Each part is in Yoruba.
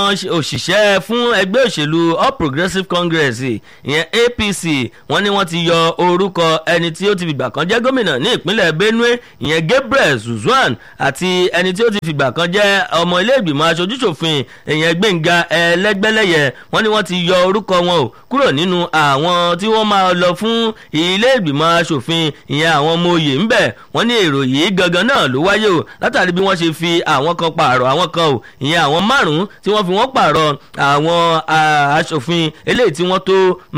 òṣìṣẹ́ fún ẹgbẹ́ òṣèlú All Progressives Congress ìyẹn APC wọ́n ní wọ́n ti yọ orúkọ ẹni tí ó ti fìgbà kan jẹ́ gómìnà ní ìpínlẹ̀ Benue ìyẹn Gabriel Zuzwan àti ẹni tí ó ti fìgbà kan jẹ́ ọmọ ilé ìgbìmọ̀ aṣojúṣòfin ìyẹn Gbẹ́ngà Ẹlẹ́gbẹ́lẹ́yẹ wọ́n ní wọ́n ti yọ orúkọ wọn o kúrò nínú àwọn tí wọ́n máa lọ fún ilé ìgbìmọ̀ aṣòfin ìyẹn àwọn ọmọ oyè ń bẹ̀ wọ́n ní èrò yìí gangan náà ló wáyé o látàrí bí wọ́n ṣe fi àwọn kan pààrọ̀ àwọn kan o ìyẹn àwọn márùn-ún tí wọ́n fi wọ́n pààrọ̀ àwọn aṣòfin eléyìí tí wọ́n tó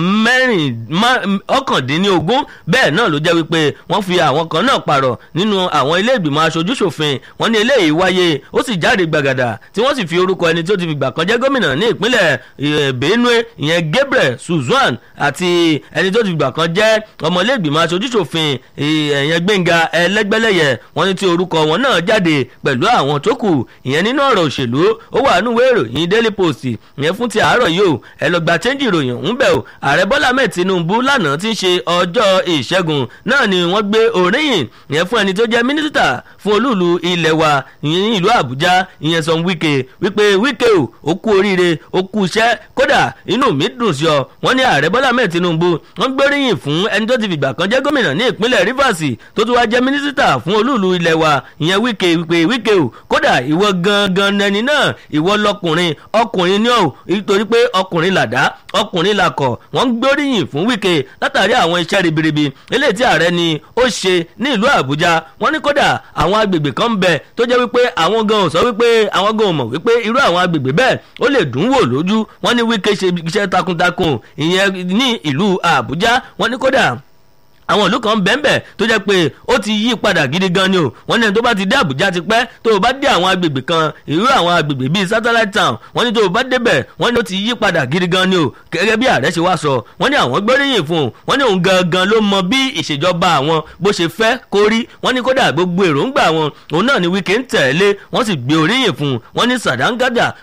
ọ̀kàndínlógún bẹ́ẹ̀ náà ló jẹ́ wípé wọ́n fi àwọn kan náà pààrọ̀ nínú àwọn ilé ìgbìmọ̀ aṣojúṣòfin wọ́n ní eléyìí wáyé ó sì jáde gbàgàdà tí wọ́n sì fi orúkọ ẹni tí ó ti fìgbà kan jẹ́ gómìnà ní ìpínlẹ̀ Benue ìyẹn Gabriel Zuzwan àti ẹni tó ti fìgbà kan jẹ́ ọmọ ilé ìgbìmọ̀ aṣojúṣòfin ìyẹn Gbẹ́ngà Ẹlẹ́gbẹ́lẹ́yẹ wọ́n ní tí orúkọ wọn náà jáde pẹ̀lú àwọn tó kù ìyẹn nínú ọ̀rọ̀ òṣèlú ó wà nínú ìwé ìròyìn Daily Post ìyẹn fún ti àárọ̀ yìí o ẹ lọ gba chẹ́ńjì ìròyìn ń bẹ̀ o ààrẹ Bọ́lá Ahmed Tinubu lánàá tí ń ṣe ọjọ́ ìṣẹ́gun náà ni wọ́n gbé oríyìn ìyẹn fún ẹni tó jẹ́ mínísítà fún olúùlú ilẹ̀ wa ìyẹn ní ìlú Àbújá ìyẹn sọ Wike o ó kú oríire ó kú iṣẹ́ kódà inú mi dùn sí ọ wọ́n ní ààrẹ Bọ́lá Ahmed Tinubu wọ́n gbóríyìn fún ẹni tó ti fìgbà kan jẹ́ gómìnà ní ìpínlẹ̀ Rivers tó tún wá jẹ́ mínísítà fún olúùlú ilẹ̀ wa ìyẹn Wike o kódà ìwọ gangan ẹni náà ìwọ lọkùnrin ọkùnrin ní ọ nítorí pé ọkùnrin làdá ọkùnrin làkọ̀ wọ́n gbóríyìn fún Wike látàrí àwọn iṣẹ́ ribiribi eléyìí tí ààrẹ ni ó ṣe ní ìlú Àbújá wọ́n ní kódà àwọn agbègbè kan ń bẹ tó jẹ́ wípé àwọn gan ò sọ wípé àwọn gan ò mọ̀ wípé irú àwọn agbègbè bẹ́ẹ̀ ó lè dùn wò lójú wọ́n ní Wike ṣe iṣẹ́ takuntakun ìyẹn ní ìlú Àbújá wọ́n ní kódà àwọn ìlú kan bẹ́ẹ̀nbẹ́ẹ̀ tó jẹ́ pé ó ti yí padà gidi gan ni o wọ́n ní ẹni tó bá ti dé Àbújá ti pẹ́ tó o bá dé àwọn agbègbè kan irú àwọn agbègbè bíi satellite town wọ́n ní tó o bá débẹ̀ wọ́n ní ó ti yí padà gidi gan ni o gẹ́gẹ́ bí ààrẹ ṣe wá sọ wọ́n ní àwọn gbóríyìn fún un wọ́n ní òun gangan ló mọ bí ìṣèjọba àwọn bó ṣe fẹ́ kó rí wọ́n ní kódà gbogbo èròǹgbà wọn òun náà ni Wike ń tẹ̀lé wọ́n sì gbé oríyìn fún un wọ́n ní sàdángádà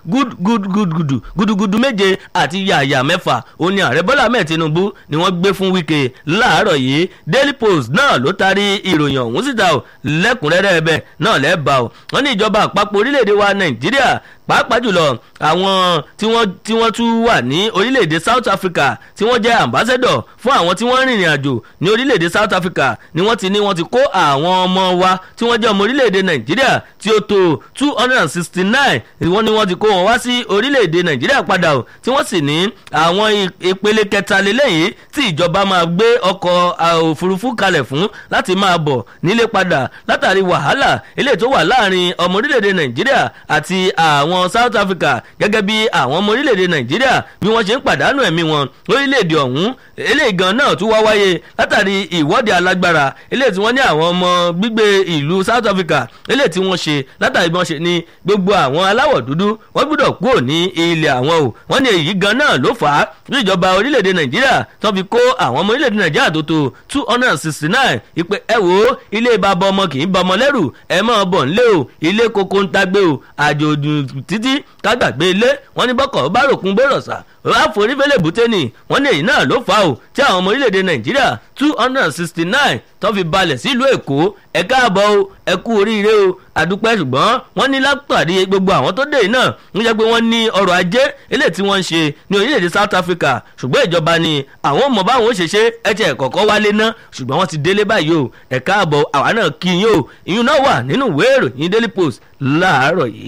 gudugudu méje àti yàyà mẹ́fà òun ni ààrẹ Bọ́lá Ahmed Tinubu ni wọ́n gbé fún Wike láàárọ̀ yìí Daily Post náà ló tarí ìròyìn ọ̀hún síta o lẹ́kùnrẹ́rẹ́ ẹbẹ̀ náà lẹ́ẹ̀bà o wọ́n ní ìjọba àpapọ̀ orílẹ̀-èdè wa Nàìjíríà pàápàá jùlọ àwọn tí wọ́n tún wà ní orílẹ̀-èdè South Africa tí wọ́n jẹ́ ambassador fún àwọn tí wọ́n rìnrìn àjò ní orílẹ̀-èdè South Africa ni wọ́n ti kó àwọn ọmọ wa tí wọ́n jẹ́ ọmọ orílẹ̀-èdè Nàìjíríà tí ó tó 269 wọ́n ní wọ́n ti kó wọn wá sí orílẹ̀-èdè Nàìjíríà padà o tí wọ́n sì ní àwọn ìpele kẹta lélẹ́yìí tí ìjọba máa gbé ọkọ̀ òfurufú kalẹ̀ fún láti máa bọ̀ nílé padà látàrí wàhálà eléyìí tó wà láàrin ọmọ orílẹ̀-èdè Nàìjíríà àti àwọn South Africa gẹ́gẹ́ bí àwọn ọmọ orílẹ̀-èdè Nàìjíríà bí wọ́n ṣe ń pàdánù ẹ̀mí wọn lórílẹ̀-èdè ọ̀hún eléyìí gan náà tún wá wáyé látàrí ìwọ́de alágbára eléyìí tí wọ́n ní àwọn ọmọ gbígbé ìlú South Africa eléyìí tí wọ́n ṣe látàrí bí wọ́n ṣe ní gbogbo àwọn aláwọ̀ dúdú wọ́n gbọ́dọ̀ kúrò ní ilẹ̀ àwọn o wọ́n ní èyí gan náà ló fà á ní ìjọba orílẹ̀-èdè Nàìjíríà tó fi kó àwọn ọmọ orílẹ̀-èdè Nàìjíríà tó tó 269 ìpè ẹ wò ó ilé bàbá ọmọ kì í bá ọmọ lẹ́rù ẹ máa bọ̀ nílé o ilé kókó ń tagbé o àjòjù títí kágbàgbé ilé wọn ní bọ́kọ̀ bá ròkun bórọ̀sà àforífẹ́lẹ̀ bùtẹ́nì wọn ní èyí náà ló fà ó tí àwọn ọmọ orílẹ̀-èdè Nàìjíríà 269 tó fi balẹ̀ sílùú Èkó ẹ káàbọ̀ o ẹ kú oríire o àdúpẹ́ ṣùgbọ́n wọ́n ní látàrí gbogbo àwọn tó dé náà ń jẹ́ pé wọ́n ní ọrọ̀ ajé eléyìí tí wọ́n ń ṣe ní orílẹ̀-èdè South Africa ṣùgbọ́n ìjọba ni àwọn ọmọ báwọn ó ṣe ṣe ẹ̀jẹ̀ kọ̀ọ̀kan wálé ná ṣùgbọ́n wọ́n ti délé báyìí o ẹ káàbọ̀ àwa náà kí yín o ìyún náà wà nínú ìwé ìròyìn Daily Post láàárọ̀ yìí.